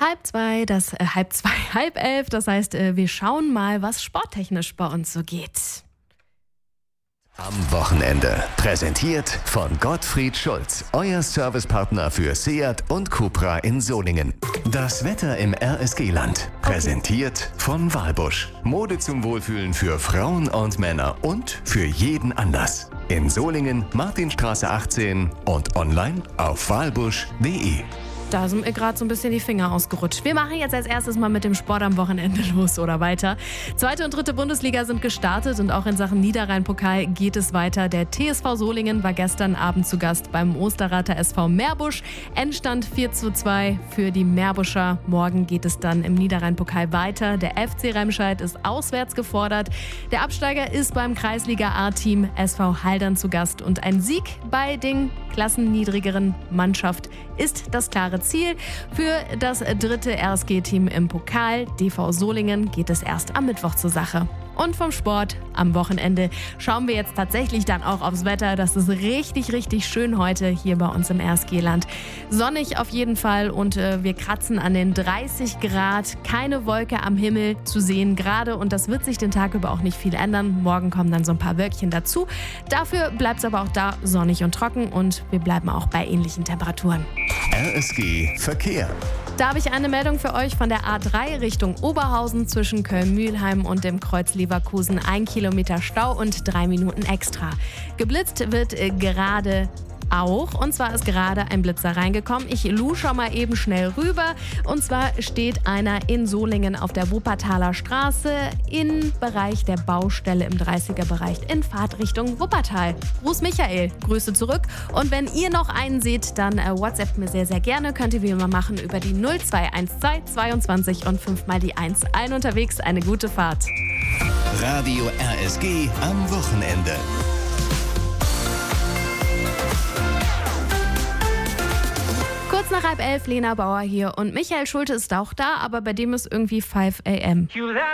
Halb elf. Das heißt, wir schauen mal, was sporttechnisch bei uns so geht. Am Wochenende. Präsentiert von Gottfried Schulz, euer Servicepartner für Seat und Cupra in Solingen. Das Wetter im RSG-Land. Präsentiert von Walbusch. Mode zum Wohlfühlen für Frauen und Männer und für jeden Anlass. In Solingen, Martinstraße 18 und online auf walbusch.de. Da sind mir gerade so ein bisschen die Finger ausgerutscht. Wir machen jetzt als erstes mal mit dem Sport am Wochenende los oder weiter. 2. und 3. Bundesliga sind gestartet und auch in Sachen Niederrhein-Pokal geht es weiter. Der TSV Solingen war gestern Abend zu Gast beim Osterrather SV Meerbusch. Endstand 4:2 für die Meerbuscher. Morgen geht es dann im Niederrhein-Pokal weiter. Der FC Remscheid ist auswärts gefordert. Der Absteiger ist beim Kreisliga-A-Team SV Haldern zu Gast. Und ein Sieg bei den klassenniedrigeren Mannschaft ist das klare Ziel. Für das 3. RSG-Team im Pokal, DV Solingen, geht es erst am Mittwoch zur Sache. Und vom Sport am Wochenende schauen wir jetzt tatsächlich dann auch aufs Wetter. Das ist richtig, richtig schön heute hier bei uns im RSG-Land. Sonnig auf jeden Fall und wir kratzen an den 30 Grad. Keine Wolke am Himmel zu sehen gerade und das wird sich den Tag über auch nicht viel ändern. Morgen kommen dann so ein paar Wölkchen dazu. Dafür bleibt es aber auch da sonnig und trocken und wir bleiben auch bei ähnlichen Temperaturen. RSG Verkehr. Da habe ich eine Meldung für euch von der A3 Richtung Oberhausen zwischen Köln-Mühlheim und dem Kreuz Leverkusen. 1 Kilometer Stau und 3 Minuten extra. Geblitzt wird gerade auch. Und zwar ist gerade ein Blitzer reingekommen. Ich lusche mal eben schnell rüber. Und zwar steht einer in Solingen auf der Wuppertaler Straße im Bereich der Baustelle im 30er-Bereich in Fahrtrichtung Wuppertal. Gruß Michael, Grüße zurück. Und wenn ihr noch einen seht, dann WhatsAppt mir sehr, sehr gerne. Könnt ihr wie immer machen über die 0212 22 und 5 mal die 1. Allen unterwegs eine gute Fahrt. Radio RSG am Wochenende. Kurz nach 10:30, Lena Bauer hier und Michael Schulte ist auch da, aber bei dem ist irgendwie 5 a.m.